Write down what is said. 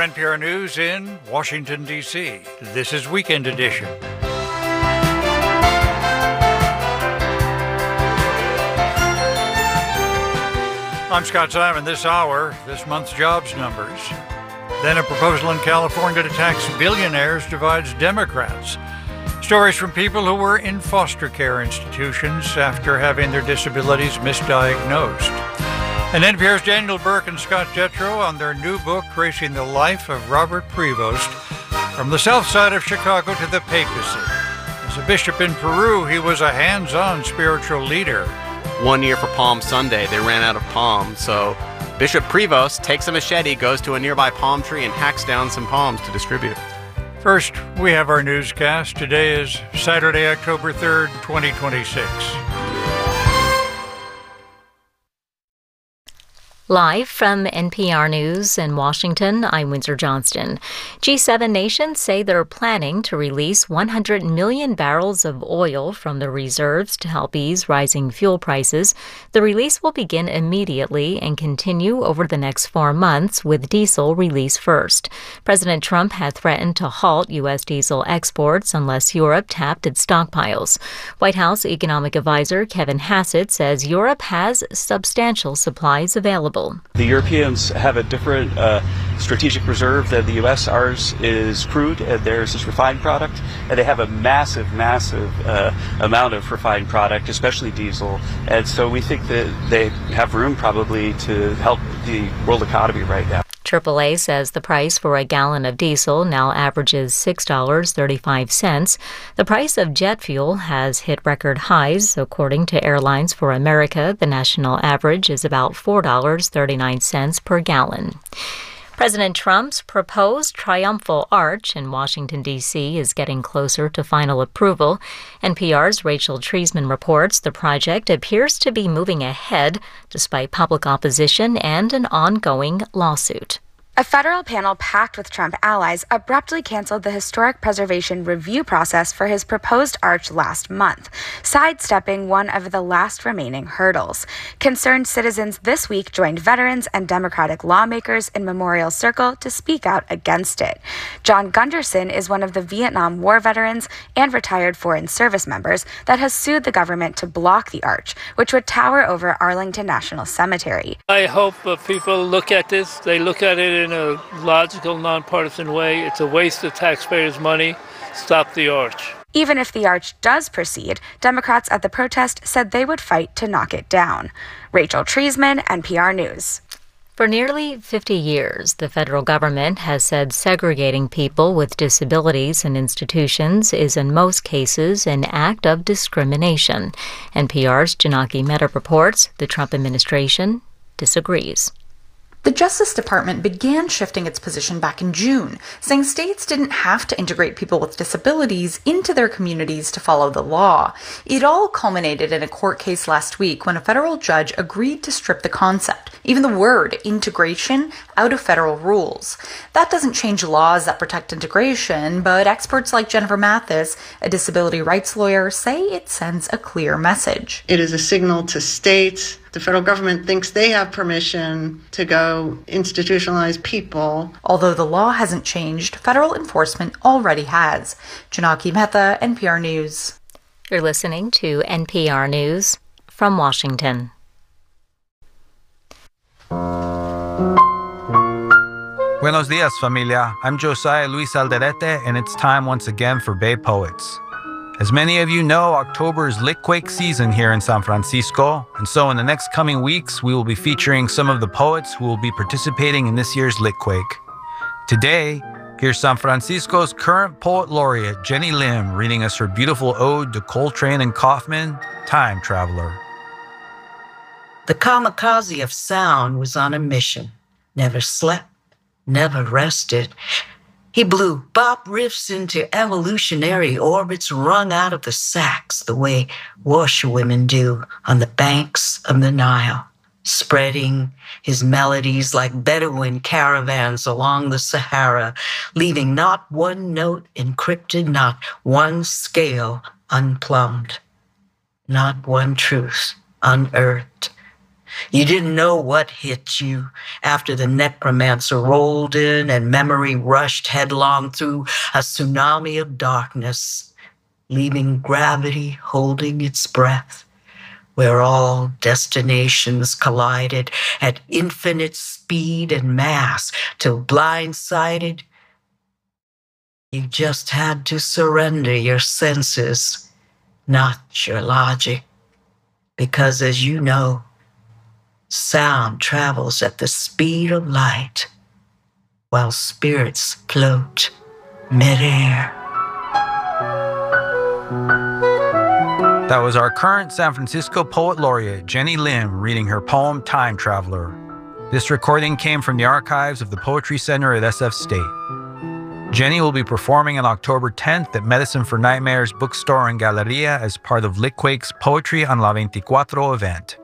NPR News in Washington, D.C. This is Weekend Edition. I'm Scott Simon. This hour, this month's jobs numbers. Then a proposal in California to tax billionaires divides Democrats. Stories from people who were in foster care institutions after having their disabilities misdiagnosed. And NPR's Daniel Burke and Scott Jetro on their new book, Tracing the Life of Robert Prevost, From the South Side of Chicago to the Papacy. As a bishop in Peru, he was a hands-on spiritual leader. 1 year for Palm Sunday, they ran out of palms, so Bishop Prevost takes a machete, goes to a nearby palm tree, and hacks down some palms to distribute. First, we have our newscast. Today is Saturday, October 3rd, 2026. Live from NPR News in Washington, I'm Windsor Johnston. G7 nations say they're planning to release 100 million barrels of oil from the reserves to help ease rising fuel prices. The release will begin immediately and continue over the next 4 months, with diesel released first. President Trump had threatened to halt U.S. diesel exports unless Europe tapped its stockpiles. White House economic advisor Kevin Hassett says Europe has substantial supplies available. The Europeans have a different strategic reserve than the U.S. Ours is crude, and theirs is refined product. And they have a massive amount of refined product, especially diesel. And so we think that they have room probably to help the world economy right now. AAA says the price for a gallon of diesel now averages $6.35. The price of jet fuel has hit record highs. According to Airlines for America, the national average is about $4.39 per gallon. President Trump's proposed triumphal arch in Washington, D.C. is getting closer to final approval. NPR's Rachel Treisman reports the project appears to be moving ahead despite public opposition and an ongoing lawsuit. A federal panel packed with Trump allies abruptly canceled the historic preservation review process for his proposed arch last month, sidestepping one of the last remaining hurdles. Concerned citizens this week joined veterans and Democratic lawmakers in Memorial Circle to speak out against it. John Gunderson is one of the Vietnam War veterans and retired Foreign Service members that has sued the government to block the arch, which would tower over Arlington National Cemetery. I hope people look at this, they look at it in a logical, nonpartisan way. It's a waste of taxpayers' money. Stop the arch. Even if the arch does proceed, Democrats at the protest said they would fight to knock it down. Rachel Treisman, NPR News. For nearly 50 years, the federal government has said segregating people with disabilities in institutions is in most cases an act of discrimination. NPR's Janaki Mehta reports the Trump administration disagrees. The Justice Department began shifting its position back in June, saying states didn't have to integrate people with disabilities into their communities to follow the law. It all culminated in a court case last week when a federal judge agreed to strip the concept, even the word integration, out of federal rules. That doesn't change laws that protect integration, but experts like Jennifer Mathis, a disability rights lawyer, say it sends a clear message. It is a signal to states. The federal government thinks they have permission to go institutionalize people. Although the law hasn't changed, federal enforcement already has. Janaki Mehta, NPR News. You're listening to NPR News from Washington. Buenos dias, familia. I'm Josiah Luis Alderete, and it's time once again for Bay Poets. As many of you know, October is Litquake season here in San Francisco, and so in the next coming weeks, we will be featuring some of the poets who will be participating in this year's Litquake. Today, here's San Francisco's current poet laureate, Jenny Lim, reading us her beautiful ode to Coltrane and Kaufman, Time Traveler. The kamikaze of sound was on a mission, never slept, never rested. He blew bop riffs into evolutionary orbits wrung out of the sax the way washerwomen do on the banks of the Nile, spreading his melodies like Bedouin caravans along the Sahara, leaving not one note encrypted, not one scale unplumbed, not one truth unearthed. You didn't know what hit you after the necromancer rolled in and memory rushed headlong through a tsunami of darkness, leaving gravity holding its breath, where all destinations collided at infinite speed and mass till blindsided, you just had to surrender your senses, not your logic. Because as you know, sound travels at the speed of light, while spirits float midair. That was our current San Francisco Poet Laureate, Jenny Lim, reading her poem Time Traveler. This recording came from the archives of the Poetry Center at SF State. Jenny will be performing on October 10th at Medicine for Nightmares Bookstore and Galleria as part of Litquake's Poetry on La 24 event.